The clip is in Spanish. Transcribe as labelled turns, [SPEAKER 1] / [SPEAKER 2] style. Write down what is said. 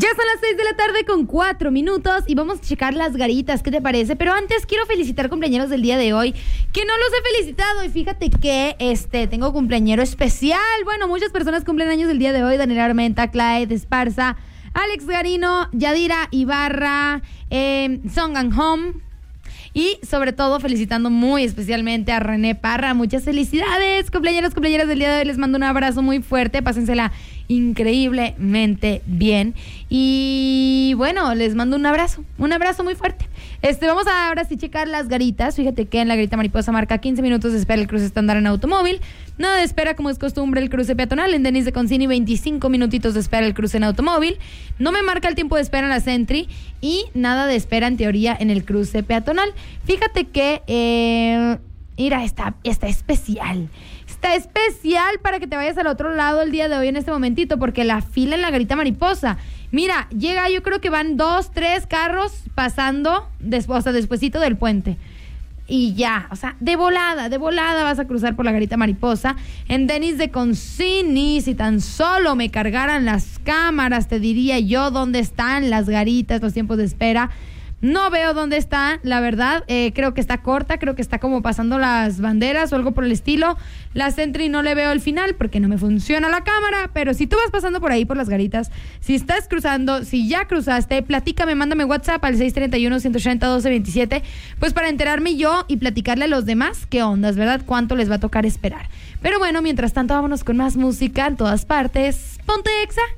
[SPEAKER 1] Ya son las 6 de la tarde con 4 minutos y vamos a checar las garitas, ¿qué te parece? Pero antes quiero felicitar cumpleañeros del día de hoy, que no los he felicitado y fíjate que tengo cumpleañero especial. Bueno, muchas personas cumplen años el día de hoy: Daniel Armenta, Clyde Esparza, Alex Garino, Yadira Ibarra, Song and Home. Y sobre todo felicitando muy especialmente a René Parra. Muchas felicidades, cumpleañeros del día de hoy. Les mando un abrazo muy fuerte, pásensela increíblemente bien. Y bueno, les mando un abrazo muy fuerte. Vamos a ahora sí checar las garitas. Fíjate que en la garita mariposa marca 15 minutos de espera el cruce estándar en automóvil. Nada de espera como es costumbre el cruce peatonal. En Denis de Concini 25 minutitos de espera el cruce en automóvil. No me marca el tiempo de espera en la Sentry. Y nada de espera en teoría en el cruce peatonal. Fíjate que mira, está especial. Está especial para que te vayas al otro lado el día de hoy en este momentito, porque la fila en la garita mariposa, mira, llega, yo creo que van 2, 3 carros pasando despuesito del puente. Y ya, o sea, de volada vas a cruzar por la garita mariposa. En Denis de Concini, si tan solo me cargaran las cámaras, te diría yo dónde están las garitas, los tiempos de espera. No veo dónde está, la verdad. Creo que está corta, creo que está como pasando las banderas o algo por el estilo. La Sentry no le veo el final porque no me funciona la cámara. Pero si tú vas pasando por ahí por las garitas, si estás cruzando, si ya cruzaste, platícame, mándame WhatsApp al 631-180-1227, pues para enterarme yo y platicarle a los demás qué ondas, ¿verdad? Cuánto les va a tocar esperar. Pero bueno, mientras tanto vámonos con más música en todas partes. Ponte Exa.